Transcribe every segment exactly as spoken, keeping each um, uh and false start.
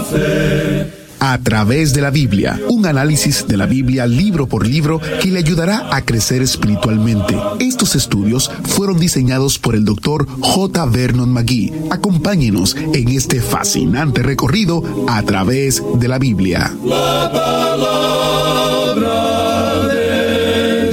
A través de la Biblia, un análisis de la Biblia libro por libro que le ayudará a crecer espiritualmente. Estos estudios fueron diseñados por el doctor J. Vernon McGee. Acompáñenos en este fascinante recorrido a través de la Biblia. La palabra de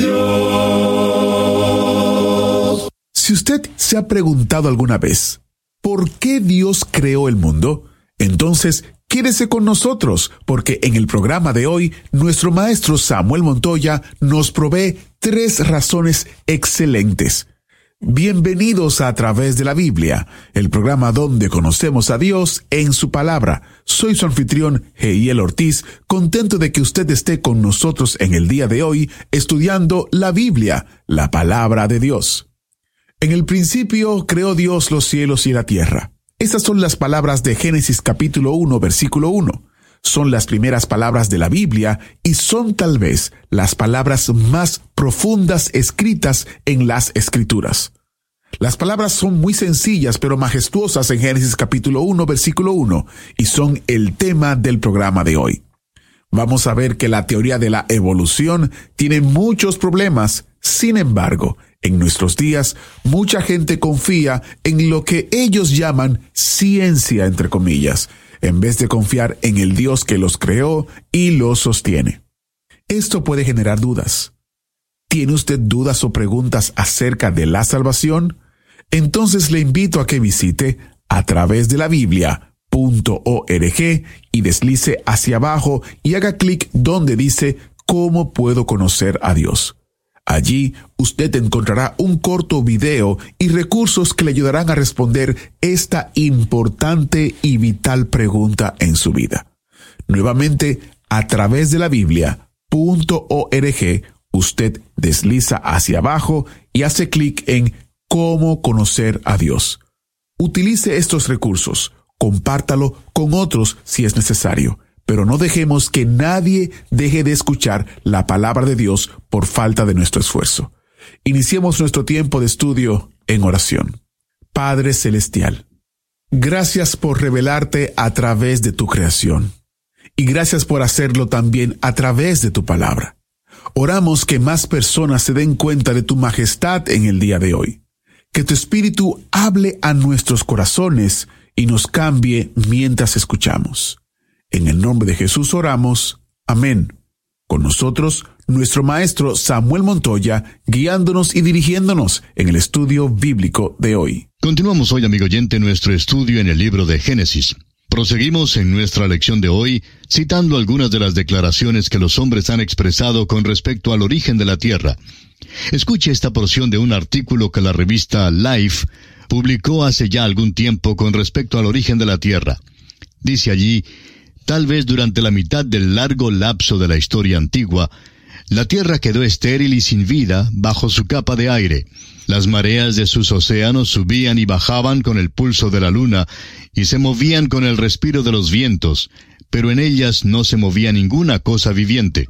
Dios. Si usted se ha preguntado alguna vez, ¿por qué Dios creó el mundo? Entonces, quédese con nosotros, porque en el programa de hoy, nuestro maestro Samuel Montoya nos provee tres razones excelentes. Bienvenidos a A Través de la Biblia, el programa donde conocemos a Dios en su palabra. Soy su anfitrión, Heiel Ortiz, contento de que usted esté con nosotros en el día de hoy, estudiando la Biblia, la palabra de Dios. En el principio creó Dios los cielos y la tierra. Estas son las palabras de Génesis capítulo uno, versículo uno. Son las primeras palabras de la Biblia y son tal vez las palabras más profundas escritas en las Escrituras. Las palabras son muy sencillas pero majestuosas en Génesis capítulo uno, versículo uno, y son el tema del programa de hoy. Vamos a ver que la teoría de la evolución tiene muchos problemas. Sin embargo, en nuestros días, mucha gente confía en lo que ellos llaman ciencia, entre comillas, en vez de confiar en el Dios que los creó y los sostiene. Esto puede generar dudas. ¿Tiene usted dudas o preguntas acerca de la salvación? Entonces le invito a que visite a través de la Biblia punto org y deslice hacia abajo y haga clic donde dice ¿Cómo puedo conocer a Dios? Allí usted encontrará un corto video y recursos que le ayudarán a responder esta importante y vital pregunta en su vida. Nuevamente, a través de la Biblia punto org, usted desliza hacia abajo y hace clic en ¿Cómo conocer a Dios? Utilice estos recursos, compártalo con otros si es necesario. Pero no dejemos que nadie deje de escuchar la palabra de Dios por falta de nuestro esfuerzo. Iniciemos nuestro tiempo de estudio en oración. Padre Celestial, gracias por revelarte a través de tu creación. Y gracias por hacerlo también a través de tu palabra. Oramos que más personas se den cuenta de tu majestad en el día de hoy. Que tu Espíritu hable a nuestros corazones y nos cambie mientras escuchamos. En el nombre de Jesús oramos. Amén. Con nosotros, nuestro maestro Samuel Montoya, guiándonos y dirigiéndonos en el estudio bíblico de hoy. Continuamos hoy, amigo oyente, nuestro estudio en el libro de Génesis. Proseguimos en nuestra lección de hoy, citando algunas de las declaraciones que los hombres han expresado con respecto al origen de la tierra. Escuche esta porción de un artículo que la revista Life publicó hace ya algún tiempo con respecto al origen de la tierra. Dice allí: tal vez durante la mitad del largo lapso de la historia antigua, la tierra quedó estéril y sin vida bajo su capa de aire. Las mareas de sus océanos subían y bajaban con el pulso de la luna y se movían con el respiro de los vientos, pero en ellas no se movía ninguna cosa viviente.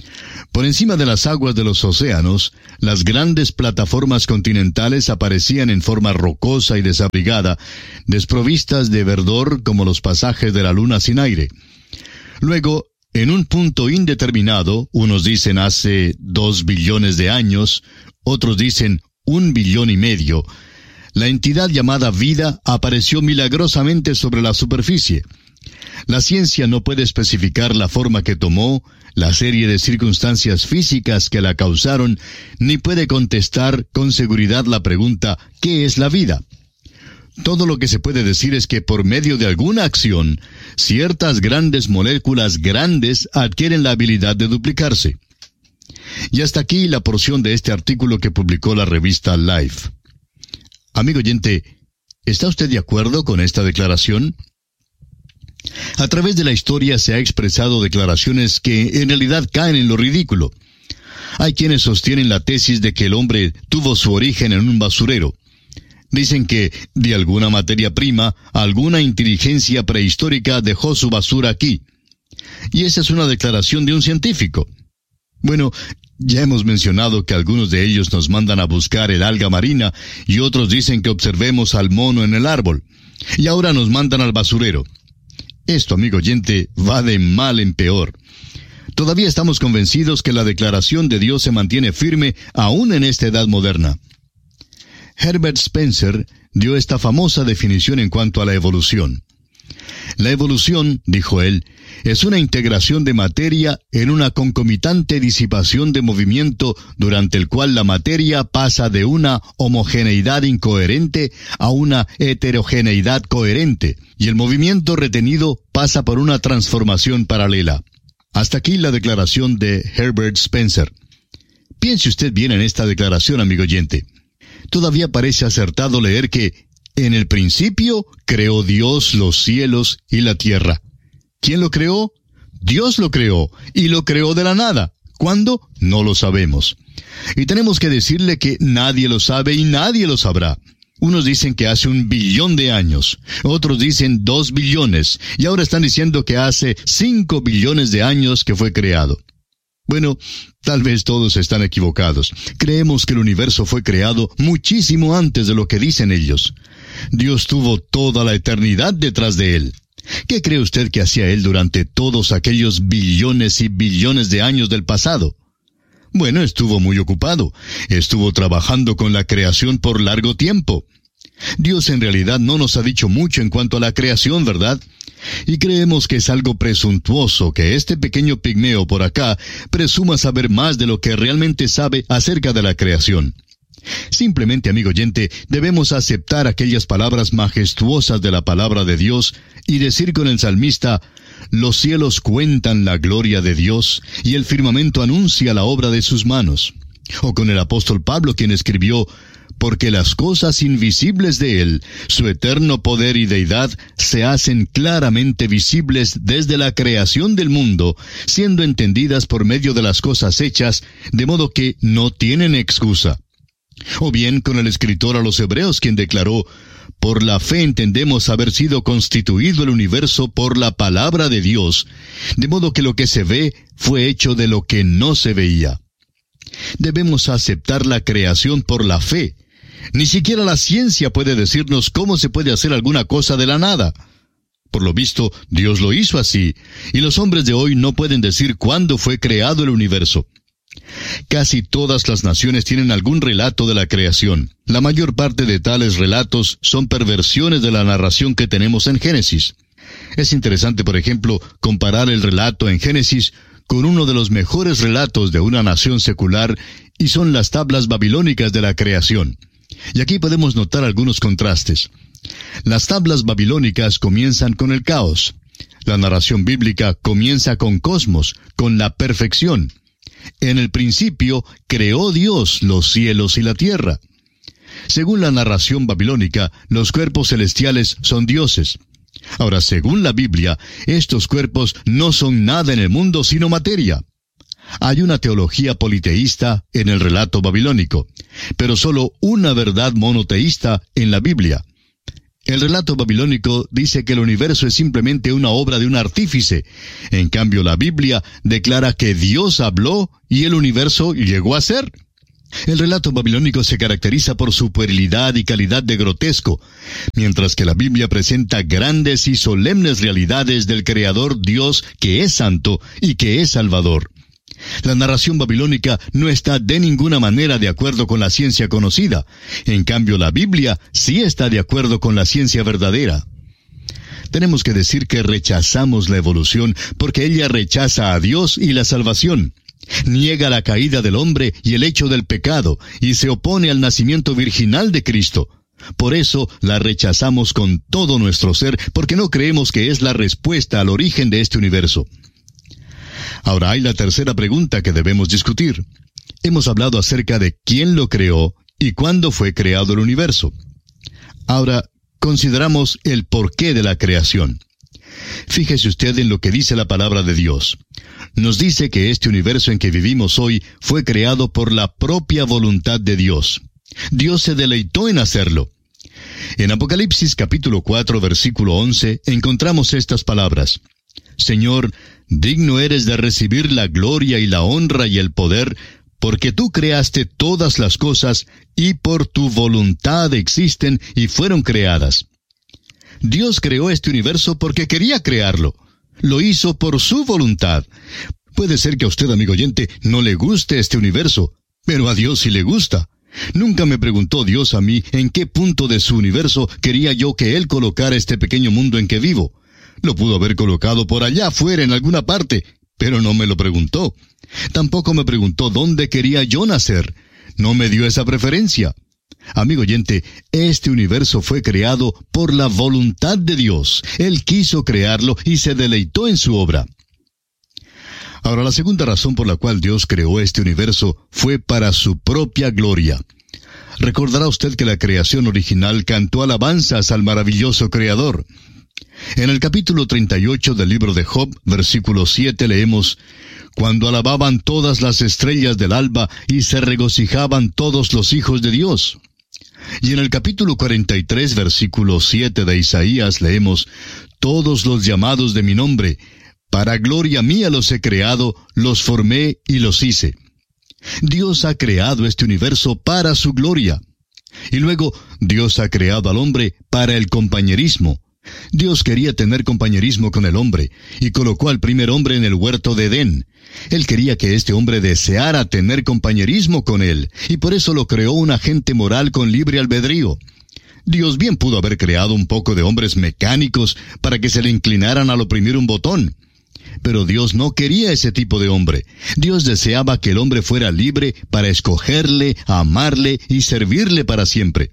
Por encima de las aguas de los océanos, las grandes plataformas continentales aparecían en forma rocosa y desabrigada, desprovistas de verdor como los pasajes de la luna sin aire. Luego, en un punto indeterminado, unos dicen hace dos billones de años, otros dicen un billón y medio, la entidad llamada vida apareció milagrosamente sobre la superficie. La ciencia no puede especificar la forma que tomó, la serie de circunstancias físicas que la causaron, ni puede contestar con seguridad la pregunta ¿qué es la vida? Todo lo que se puede decir es que por medio de alguna acción, ciertas grandes moléculas grandes adquieren la habilidad de duplicarse. Y hasta aquí la porción de este artículo que publicó la revista Life. Amigo oyente, ¿está usted de acuerdo con esta declaración? A través de la historia se ha expresado declaraciones que en realidad caen en lo ridículo. Hay quienes sostienen la tesis de que el hombre tuvo su origen en un basurero. Dicen que, de alguna materia prima, alguna inteligencia prehistórica dejó su basura aquí. Y esa es una declaración de un científico. Bueno, ya hemos mencionado que algunos de ellos nos mandan a buscar el alga marina y otros dicen que observemos al mono en el árbol. Y ahora nos mandan al basurero. Esto, amigo oyente, va de mal en peor. Todavía estamos convencidos que la declaración de Dios se mantiene firme aún en esta edad moderna. Herbert Spencer dio esta famosa definición en cuanto a la evolución. La evolución, dijo él, es una integración de materia en una concomitante disipación de movimiento durante el cual la materia pasa de una homogeneidad incoherente a una heterogeneidad coherente, y el movimiento retenido pasa por una transformación paralela. Hasta aquí la declaración de Herbert Spencer. Piense usted bien en esta declaración, amigo oyente. Todavía parece acertado leer que en el principio creó Dios los cielos y la tierra. ¿Quién lo creó? Dios lo creó, y lo creó de la nada. ¿Cuándo? No lo sabemos. Y tenemos que decirle que nadie lo sabe y nadie lo sabrá. Unos dicen que hace un billón de años, otros dicen dos billones, y ahora están diciendo que hace cinco billones de años que fue creado. Bueno, tal vez todos están equivocados. Creemos que el universo fue creado muchísimo antes de lo que dicen ellos. Dios tuvo toda la eternidad detrás de él. ¿Qué cree usted que hacía él durante todos aquellos billones y billones de años del pasado? Bueno, estuvo muy ocupado. Estuvo trabajando con la creación por largo tiempo. Dios en realidad no nos ha dicho mucho en cuanto a la creación, ¿verdad? Y creemos que es algo presuntuoso que este pequeño pigmeo por acá presuma saber más de lo que realmente sabe acerca de la creación. Simplemente, amigo oyente, debemos aceptar aquellas palabras majestuosas de la palabra de Dios y decir con el salmista: «Los cielos cuentan la gloria de Dios, y el firmamento anuncia la obra de sus manos». O con el apóstol Pablo, quien escribió: «Porque las cosas invisibles de Él, su eterno poder y deidad, se hacen claramente visibles desde la creación del mundo, siendo entendidas por medio de las cosas hechas, de modo que no tienen excusa». O bien con el escritor a los Hebreos, quien declaró: «Por la fe entendemos haber sido constituido el universo por la palabra de Dios, de modo que lo que se ve fue hecho de lo que no se veía». Debemos aceptar la creación por la fe. Ni siquiera la ciencia puede decirnos cómo se puede hacer alguna cosa de la nada. Por lo visto, Dios lo hizo así, y los hombres de hoy no pueden decir cuándo fue creado el universo. Casi todas las naciones tienen algún relato de la creación. La mayor parte de tales relatos son perversiones de la narración que tenemos en Génesis. Es interesante, por ejemplo, comparar el relato en Génesis con uno de los mejores relatos de una nación secular, y son las tablas babilónicas de la creación. Y aquí podemos notar algunos contrastes. Las tablas babilónicas comienzan con el caos. La narración bíblica comienza con cosmos, con la perfección. En el principio creó Dios los cielos y la tierra. Según la narración babilónica, los cuerpos celestiales son dioses. Ahora, según la Biblia, estos cuerpos no son nada en el mundo sino materia. Hay una teología politeísta en el relato babilónico, pero solo una verdad monoteísta en la Biblia. El relato babilónico dice que el universo es simplemente una obra de un artífice. En cambio, la Biblia declara que Dios habló y el universo llegó a ser. El relato babilónico se caracteriza por su puerilidad y calidad de grotesco, mientras que la Biblia presenta grandes y solemnes realidades del Creador Dios, que es santo y que es salvador. La narración babilónica no está de ninguna manera de acuerdo con la ciencia conocida. En cambio, la Biblia sí está de acuerdo con la ciencia verdadera. Tenemos que decir que rechazamos la evolución porque ella rechaza a Dios y la salvación. Niega la caída del hombre y el hecho del pecado, y se opone al nacimiento virginal de Cristo. Por eso la rechazamos con todo nuestro ser, porque no creemos que es la respuesta al origen de este universo. Ahora hay la tercera pregunta que debemos discutir. Hemos hablado acerca de quién lo creó y cuándo fue creado el universo. Ahora, consideramos el porqué de la creación. Fíjese usted en lo que dice la palabra de Dios. Nos dice que este universo en que vivimos hoy fue creado por la propia voluntad de Dios. Dios se deleitó en hacerlo. En Apocalipsis capítulo cuatro, versículo once, encontramos estas palabras: «Señor, digno eres de recibir la gloria y la honra y el poder, porque tú creaste todas las cosas, y por tu voluntad existen y fueron creadas». Dios creó este universo porque quería crearlo. Lo hizo por su voluntad. Puede ser que a usted, amigo oyente, no le guste este universo, pero a Dios sí le gusta. Nunca me preguntó Dios a mí en qué punto de su universo quería yo que Él colocara este pequeño mundo en que vivo. Lo pudo haber colocado por allá afuera en alguna parte, pero no me lo preguntó. Tampoco me preguntó dónde quería yo nacer. No me dio esa preferencia. Amigo oyente, este universo fue creado por la voluntad de Dios. Él quiso crearlo y se deleitó en su obra. Ahora, la segunda razón por la cual Dios creó este universo fue para su propia gloria. Recordará usted que la creación original cantó alabanzas al maravilloso Creador. En el capítulo treinta y ocho del libro de Job, versículo siete, leemos: «Cuando alababan todas las estrellas del alba y se regocijaban todos los hijos de Dios». Y en el capítulo cuarenta y tres, versículo siete de Isaías, leemos: «Todos los llamados de mi nombre, para gloria mía los he creado, los formé y los hice». Dios ha creado este universo para su gloria. Y luego, Dios ha creado al hombre para el compañerismo. Dios quería tener compañerismo con el hombre, y colocó al primer hombre en el huerto de Edén. Él quería que este hombre deseara tener compañerismo con él, y por eso lo creó un agente moral con libre albedrío. Dios bien pudo haber creado un poco de hombres mecánicos para que se le inclinaran al oprimir un botón. Pero Dios no quería ese tipo de hombre. Dios deseaba que el hombre fuera libre para escogerle, amarle y servirle para siempre.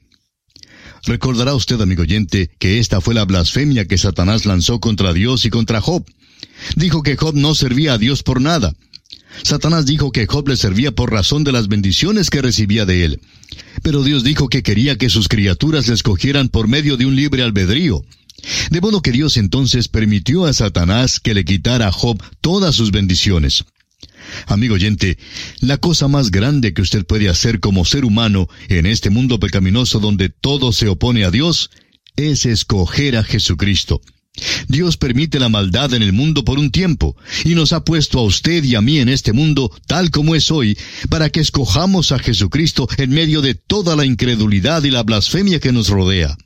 Recordará usted, amigo oyente, que esta fue la blasfemia que Satanás lanzó contra Dios y contra Job. Dijo que Job no servía a Dios por nada. Satanás dijo que Job le servía por razón de las bendiciones que recibía de él. Pero Dios dijo que quería que sus criaturas le escogieran por medio de un libre albedrío. De modo que Dios entonces permitió a Satanás que le quitara a Job todas sus bendiciones. Amigo oyente, la cosa más grande que usted puede hacer como ser humano en este mundo pecaminoso donde todo se opone a Dios, es escoger a Jesucristo. Dios permite la maldad en el mundo por un tiempo, y nos ha puesto a usted y a mí en este mundo, tal como es hoy, para que escojamos a Jesucristo en medio de toda la incredulidad y la blasfemia que nos rodea.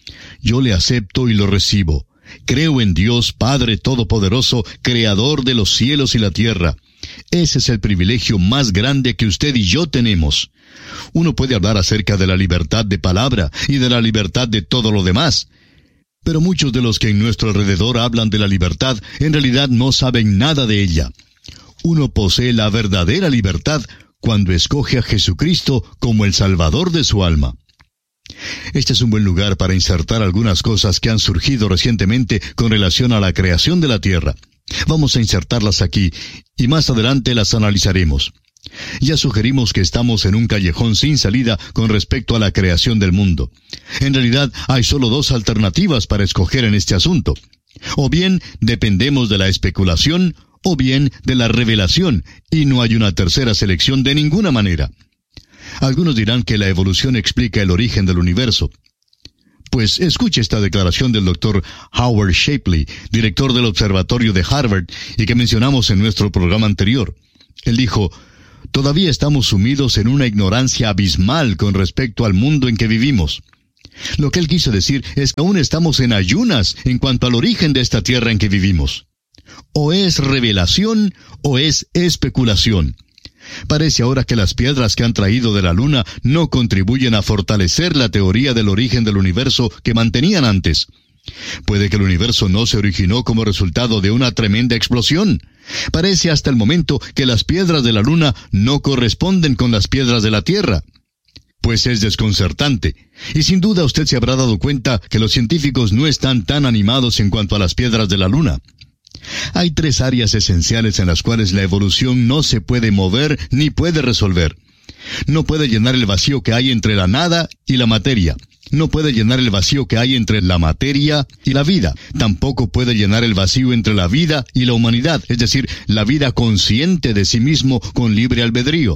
Yo le acepto y lo recibo. Creo en Dios Padre Todopoderoso, Creador de los cielos y la tierra. Ese es el privilegio más grande que usted y yo tenemos. Uno puede hablar acerca de la libertad de palabra y de la libertad de todo lo demás. Pero muchos de los que en nuestro alrededor hablan de la libertad, en realidad no saben nada de ella. Uno posee la verdadera libertad cuando escoge a Jesucristo como el Salvador de su alma. Este es un buen lugar para insertar algunas cosas que han surgido recientemente con relación a la creación de la tierra. Vamos a insertarlas aquí, y más adelante las analizaremos. Ya sugerimos que estamos en un callejón sin salida con respecto a la creación del mundo. En realidad, hay solo dos alternativas para escoger en este asunto. O bien dependemos de la especulación, o bien de la revelación, y no hay una tercera selección de ninguna manera. Algunos dirán que la evolución explica el origen del universo. Pues escuche esta declaración del doctor Howard Shapley, director del Observatorio de Harvard, y que mencionamos en nuestro programa anterior. Él dijo: «Todavía estamos sumidos en una ignorancia abismal con respecto al mundo en que vivimos». Lo que él quiso decir es que aún estamos en ayunas en cuanto al origen de esta tierra en que vivimos. O es revelación o es especulación. Parece ahora que las piedras que han traído de la luna no contribuyen a fortalecer la teoría del origen del universo que mantenían antes. Puede que el universo no se originó como resultado de una tremenda explosión. Parece hasta el momento que las piedras de la luna no corresponden con las piedras de la Tierra. Pues es desconcertante. Y sin duda usted se habrá dado cuenta que los científicos no están tan animados en cuanto a las piedras de la luna. Hay tres áreas esenciales en las cuales la evolución no se puede mover ni puede resolver. No puede llenar el vacío que hay entre la nada y la materia. No puede llenar el vacío que hay entre la materia y la vida. Tampoco puede llenar el vacío entre la vida y la humanidad, es decir, la vida consciente de sí mismo con libre albedrío.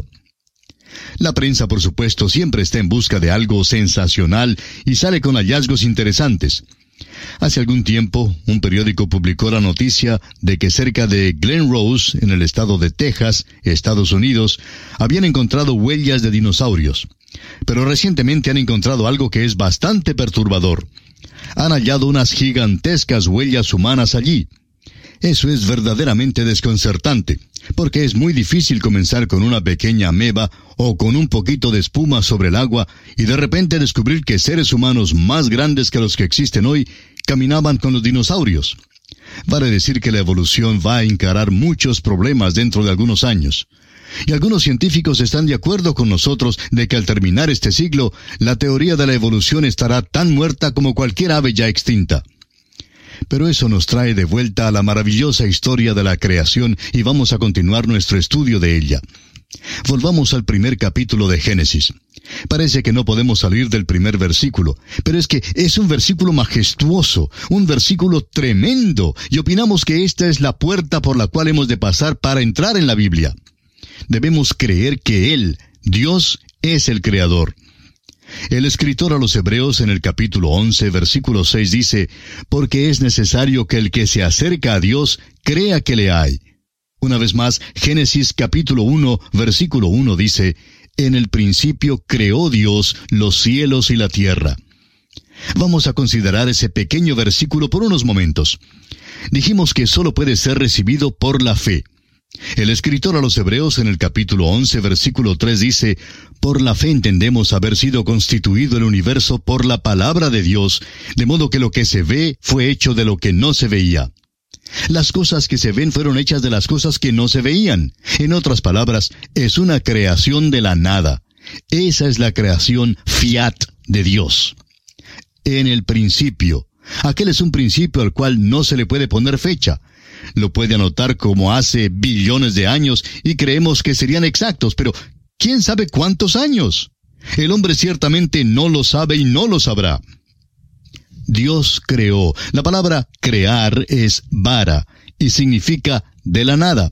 La prensa, por supuesto, siempre está en busca de algo sensacional y sale con hallazgos interesantes. Hace algún tiempo, un periódico publicó la noticia de que cerca de Glen Rose, en el estado de Texas, Estados Unidos, habían encontrado huellas de dinosaurios. Pero recientemente han encontrado algo que es bastante perturbador. Han hallado unas gigantescas huellas humanas allí. Eso es verdaderamente desconcertante, porque es muy difícil comenzar con una pequeña ameba o con un poquito de espuma sobre el agua y de repente descubrir que seres humanos más grandes que los que existen hoy caminaban con los dinosaurios. Vale decir que la evolución va a encarar muchos problemas dentro de algunos años. Y algunos científicos están de acuerdo con nosotros de que al terminar este siglo, la teoría de la evolución estará tan muerta como cualquier ave ya extinta. Pero eso nos trae de vuelta a la maravillosa historia de la creación y vamos a continuar nuestro estudio de ella. Volvamos al primer capítulo de Génesis. Parece que no podemos salir del primer versículo, pero es que es un versículo majestuoso, un versículo tremendo, y opinamos que esta es la puerta por la cual hemos de pasar para entrar en la Biblia. Debemos creer que Él, Dios, es el Creador. El escritor a los Hebreos en el capítulo once, versículo seis dice, «Porque es necesario que el que se acerca a Dios crea que le hay». Una vez más, Génesis capítulo uno, versículo uno dice, «En el principio creó Dios los cielos y la tierra». Vamos a considerar ese pequeño versículo por unos momentos. Dijimos que solo puede ser recibido por la fe. El escritor a los Hebreos en el capítulo once, versículo tres dice, «Por la fe entendemos haber sido constituido el universo por la palabra de Dios, de modo que lo que se ve fue hecho de lo que no se veía». Las cosas que se ven fueron hechas de las cosas que no se veían. En otras palabras, es una creación de la nada. Esa es la creación fiat de Dios. En el principio. Aquel es un principio al cual no se le puede poner fecha. Lo puede anotar como hace billones de años y creemos que serían exactos, pero ¿quién sabe cuántos años? El hombre ciertamente no lo sabe y no lo sabrá. Dios creó. La palabra crear es bara y significa de la nada.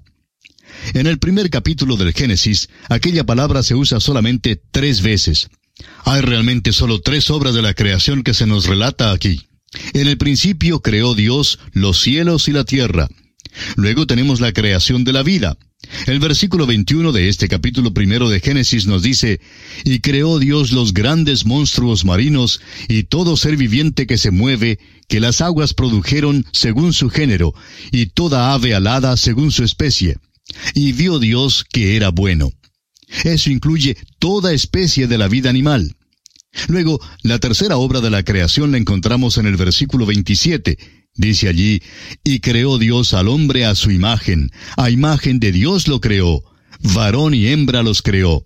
En el primer capítulo del Génesis, aquella palabra se usa solamente tres veces. Hay realmente solo tres obras de la creación que se nos relata aquí. En el principio creó Dios los cielos y la tierra. Luego tenemos la creación de la vida. El versículo veintiuno de este capítulo primero de Génesis nos dice, «Y creó Dios los grandes monstruos marinos y todo ser viviente que se mueve, que las aguas produjeron según su género, y toda ave alada según su especie. Y vio Dios que era bueno». Eso incluye toda especie de la vida animal. Luego, la tercera obra de la creación la encontramos en el versículo veintisiete. Dice allí, «Y creó Dios al hombre a su imagen, a imagen de Dios lo creó, varón y hembra los creó».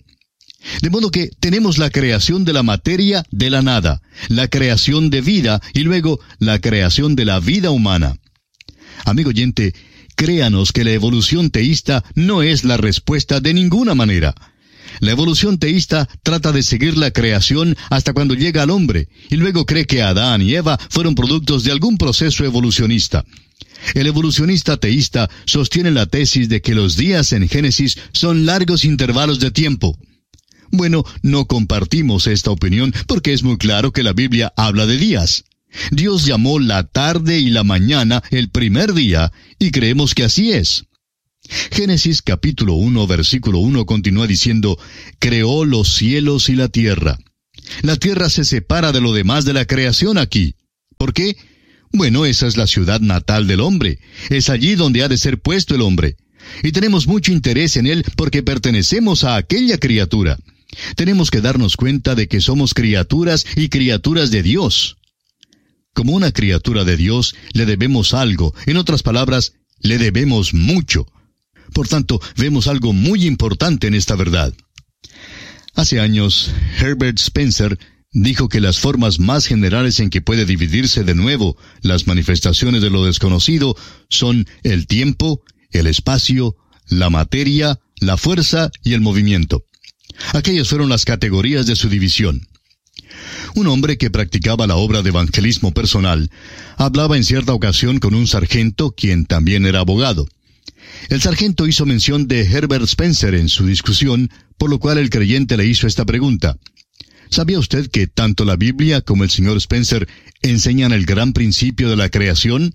De modo que tenemos la creación de la materia de la nada, la creación de vida y luego la creación de la vida humana. Amigo oyente, créanos que la evolución teísta no es la respuesta de ninguna manera. La evolución teísta trata de seguir la creación hasta cuando llega al hombre, y luego cree que Adán y Eva fueron productos de algún proceso evolucionista. El evolucionista teísta sostiene la tesis de que los días en Génesis son largos intervalos de tiempo. Bueno, no compartimos esta opinión porque es muy claro que la Biblia habla de días. Dios llamó la tarde y la mañana el primer día, y creemos que así es. Génesis capítulo uno, versículo uno continúa diciendo, «Creó los cielos y la tierra». La tierra se separa de lo demás de la creación aquí. ¿Por qué? Bueno, esa es la ciudad natal del hombre. Es allí donde ha de ser puesto el hombre. Y tenemos mucho interés en él porque pertenecemos a aquella criatura. Tenemos que darnos cuenta de que somos criaturas y criaturas de Dios. Como una criatura de Dios, le debemos algo. En otras palabras, le debemos mucho. Por tanto, vemos algo muy importante en esta verdad. Hace años, Herbert Spencer dijo que las formas más generales en que puede dividirse de nuevo las manifestaciones de lo desconocido son el tiempo, el espacio, la materia, la fuerza y el movimiento. Aquellas fueron las categorías de su división. Un hombre que practicaba la obra de evangelismo personal hablaba en cierta ocasión con un sargento quien también era abogado. El sargento hizo mención de Herbert Spencer en su discusión, por lo cual el creyente le hizo esta pregunta. ¿Sabía usted que tanto la Biblia como el señor Spencer enseñan el gran principio de la creación?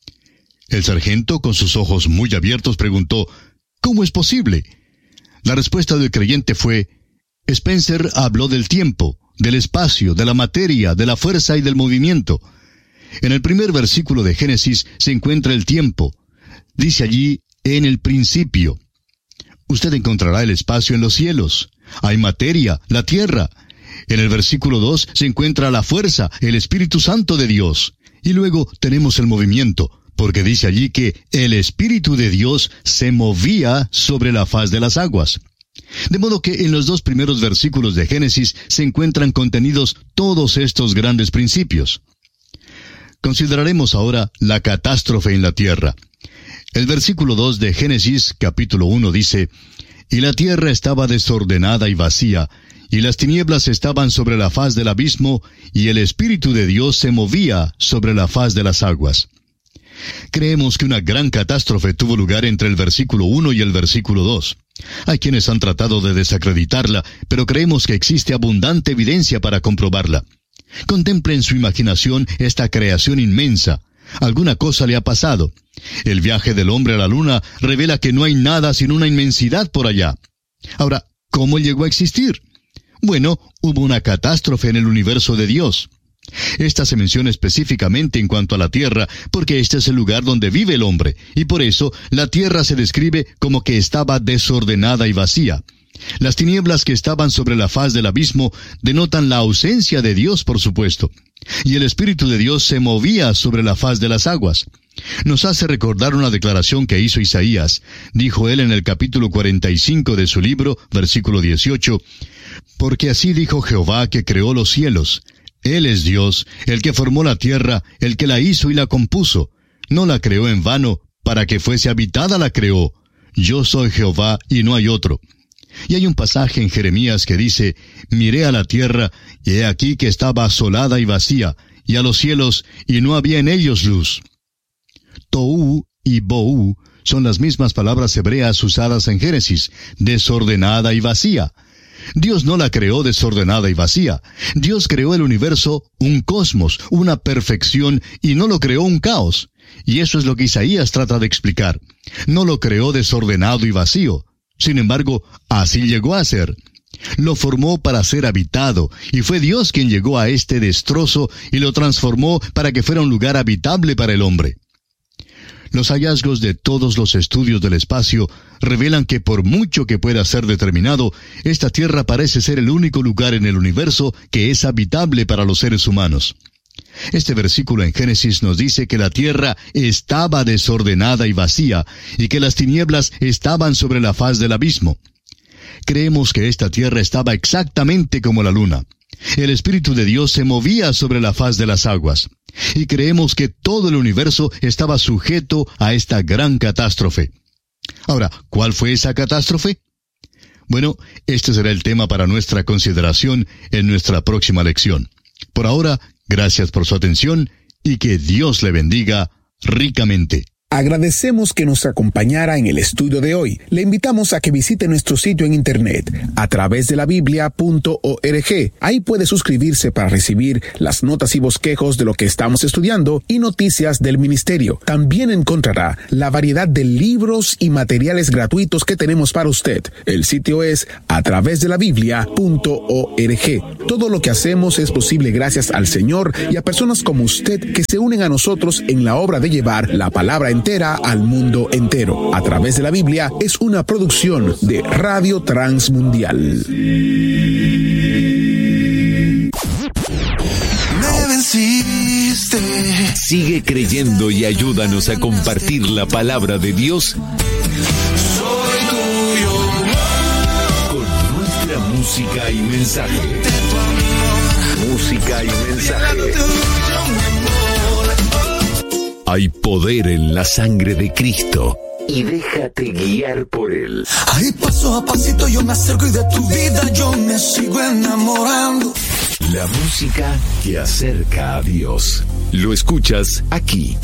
El sargento, con sus ojos muy abiertos, preguntó, ¿cómo es posible? La respuesta del creyente fue, Spencer habló del tiempo, del espacio, de la materia, de la fuerza y del movimiento. En el primer versículo de Génesis se encuentra el tiempo. Dice allí, en el principio. Usted encontrará el espacio en los cielos. Hay materia, la tierra. En el versículo dos se encuentra la fuerza, el Espíritu Santo de Dios. Y luego tenemos el movimiento, porque dice allí que el Espíritu de Dios se movía sobre la faz de las aguas. De modo que en los dos primeros versículos de Génesis se encuentran contenidos todos estos grandes principios. Consideraremos ahora la catástrofe en la tierra. El versículo dos de Génesis, capítulo uno, dice, «Y la tierra estaba desordenada y vacía, y las tinieblas estaban sobre la faz del abismo, y el Espíritu de Dios se movía sobre la faz de las aguas». Creemos que una gran catástrofe tuvo lugar entre el versículo uno y el versículo dos. Hay quienes han tratado de desacreditarla, pero creemos que existe abundante evidencia para comprobarla. Contemple en su imaginación esta creación inmensa. Alguna cosa le ha pasado. El viaje del hombre a la luna revela que no hay nada sino una inmensidad por allá. Ahora, ¿cómo llegó a existir? Bueno, hubo una catástrofe en el universo de Dios. Esta se menciona específicamente en cuanto a la tierra, porque este es el lugar donde vive el hombre, y por eso la tierra se describe como que estaba desordenada y vacía. Las tinieblas que estaban sobre la faz del abismo denotan la ausencia de Dios, por supuesto, y el Espíritu de Dios se movía sobre la faz de las aguas. Nos hace recordar una declaración que hizo Isaías. Dijo él en el capítulo cuarenta y cinco de su libro, versículo dieciocho, «Porque así dijo Jehová que creó los cielos. Él es Dios, el que formó la tierra, el que la hizo y la compuso. No la creó en vano, para que fuese habitada la creó. Yo soy Jehová y no hay otro». Y hay un pasaje en Jeremías que dice, «Miré a la tierra, y he aquí que estaba asolada y vacía, y a los cielos, y no había en ellos luz». Tohu y Bohu son las mismas palabras hebreas usadas en Génesis, desordenada y vacía. Dios no la creó desordenada y vacía. Dios creó el universo, un cosmos, una perfección, y no lo creó un caos. Y eso es lo que Isaías trata de explicar. No lo creó desordenado y vacío. Sin embargo, así llegó a ser. Lo formó para ser habitado, y fue Dios quien llegó a este destrozo y lo transformó para que fuera un lugar habitable para el hombre. Los hallazgos de todos los estudios del espacio revelan que por mucho que pueda ser determinado, esta Tierra parece ser el único lugar en el universo que es habitable para los seres humanos. Este versículo en Génesis nos dice que la tierra estaba desordenada y vacía, y que las tinieblas estaban sobre la faz del abismo. Creemos que esta tierra estaba exactamente como la luna. El Espíritu de Dios se movía sobre la faz de las aguas. Y creemos que todo el universo estaba sujeto a esta gran catástrofe. Ahora, ¿cuál fue esa catástrofe? Bueno, este será el tema para nuestra consideración en nuestra próxima lección. Por ahora, gracias por su atención y que Dios le bendiga ricamente. Agradecemos que nos acompañara en el estudio de hoy. Le invitamos a que visite nuestro sitio en internet a través de la biblia punto org. Ahí puede suscribirse para recibir las notas y bosquejos de lo que estamos estudiando y noticias del ministerio. También encontrará la variedad de libros y materiales gratuitos que tenemos para usted. El sitio es a través de la biblia punto org. Todo lo que hacemos es posible gracias al Señor y a personas como usted que se unen a nosotros en la obra de llevar la palabra entera al mundo entero. A través de la Biblia es una producción de Radio Transmundial. Me venciste. Sigue creyendo y ayúdanos a compartir la palabra de Dios Soy tuyo. con nuestra música y mensaje. Música y mensaje. Hay poder en la sangre de Cristo y déjate guiar por Él. Ahí paso a pasito yo me acerco y de tu vida yo me sigo enamorando. La música que acerca a Dios. Lo escuchas aquí.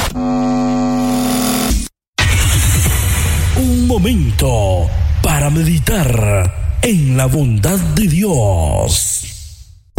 Un momento para meditar en la bondad de Dios.